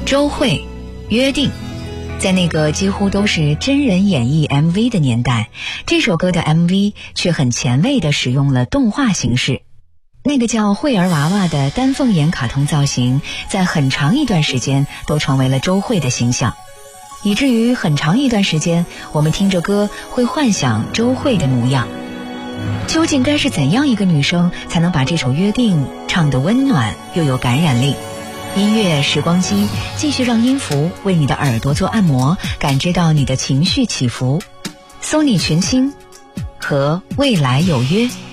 周慧，约定。在那个几乎都是真人演绎 MV 的年代，这首歌的 MV 却很前卫地使用了动画形式。那个叫慧儿娃娃的丹凤眼卡通造型，在很长一段时间都成为了周慧的形象，以至于很长一段时间我们听着歌会幻想周慧的模样。究竟该是怎样一个女生才能把这首约定唱得温暖又有感染力？音乐时光机继续让音符为你的耳朵做按摩，感知到你的情绪起伏。Sony 群星和未来有约。